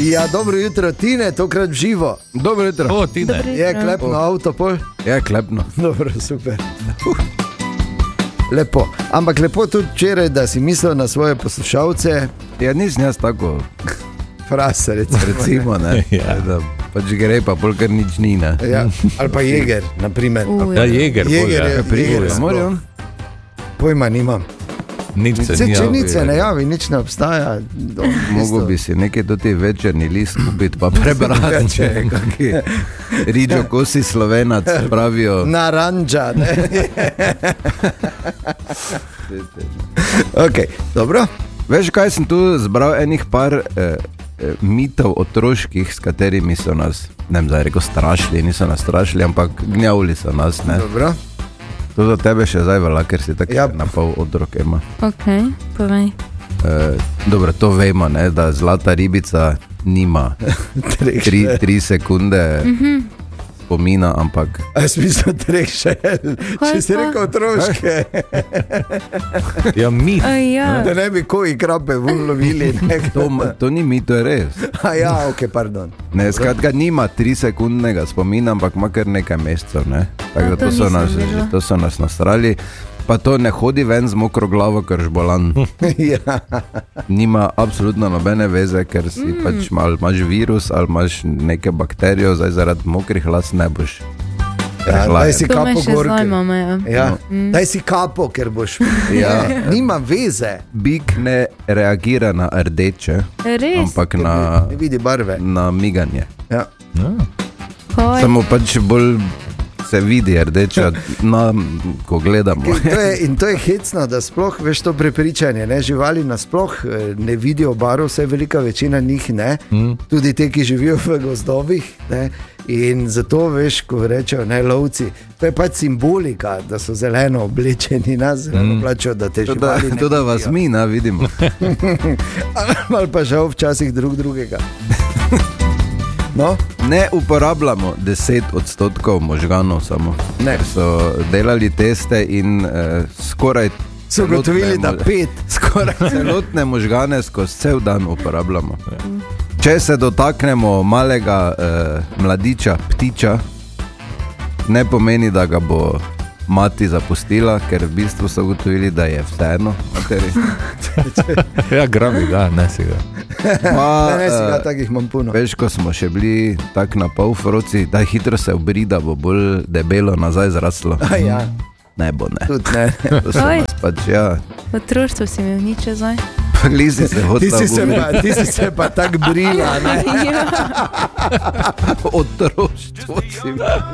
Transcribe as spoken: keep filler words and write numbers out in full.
Ja, dobro jutro, Tine, tokrat v živo. Dobro jutro. O, Tine. Je klepno avto, pol? Je klepno. Dobro, super. Uh. Lepo. Ampak lepo tudi včeraj, da si mislil na svoje poslušalce. Ja, nisem jaz tako frasa, recimo. recimo ne. Ja. Da pač gre pa pol, kar nič ni, ne. Ja. Ali pa Jeger, naprimer. Uh, ja, Jeger. Jeger je, Jeger je. Jeger je. Pojma nimam. Nič se Se, ni če javi. nič se ne javi, nič ne obstaja. Do, Mogo bi si nekaj do te večerni list kupiti, pa prebrati, če je kaki Riđo Kosi Slovenac pravijo. Naranđa, ne? Ok, dobro. Veš, kaj sem tu zbral enih par eh, eh, mitov otroških, s katerimi so nas, ne vem, zdaj rekel strašili, niso nas strašili, ampak gnjavili so nas, ne. Dobro. To za tebe še zdaj velja, ker si tako Ja. na pol otrok ima. Ok, povej. Eh, dobro, to vemo, ne, da zlata ribica nima tri, tri sekunde spomina, ampak A jaz mislim treh šel, Kaj če si pa? rekel otroške, Ja, mi. A ja, da ne bi koji krape ulovili. to, to ni mi, to je res. A ja, ok, pardon. Ne, skratka, nima tri sekundnega spomina, ampak ima kar nekaj mesecev, ne. Tako da A, to to so nisem nas, vedela. to so nas nastrali. Pa to ne hodi ven z mokro glavo, ker žbolan. Ja. Nima absolutno nobene veze, ker si mm. pač mal, imaš virus ali imaš neke bakterijo, zdaj zaradi mokrih las ne boš. Ja, daj si to me kapo še gor. ker- zajma. Ja. Ja, daj si kapo, ker boš. Ja. Nima veze. Bik ne reagira na rdeče, Res? ampak na, Ne vidi barve. na miganje. Ja. Ja. Kaj? Samo pač bolj se vidi rdeča, na, ko gledamo. In to, je, in to je hecno, da sploh veš to prepričanje. Ne? Živali nasploh eh, ne vidijo barv, vse velika večina njih ne, Mm. tudi te, ki živijo v gozdovih. Ne? In zato veš, ko rečejo ne lovci, to je pač simbolika, da so zeleno oblečeni, nas zeleno mm. plačajo, da te To da, živali ne to, da vas vidijo. mi, ne, vidimo. Ali pa žal včasih drug drugega. No, Ne uporabljamo deset odstotkov možganov samo. Ne. Ker so delali teste in eh, skoraj so ugotovili, da celotne mo- pet. Skoraj celotne možgane skozi cel dan uporabljamo. Če se dotaknemo malega eh, mladiča, ptiča, ne pomeni, da ga bo mati zapustila, ker v bistvu so ugotovili, da je vseeno materi. Ja, gravi, da, ne si ga. Pa, Ne, ne si ga, eh, takih imam puno. Veš, ko smo še bili tako na pol froci, da hitro se obri, da bo bolj debelo nazaj zraslo. A ja, Ne bo, ne. tudi ne. To so Oj. nas pač, ja. V otroštvu si imel nič zdaj. Lizi se Ti hotela si se ubiti. pa, ti si se pa tako brila, ne? Ja. Otroštvo si.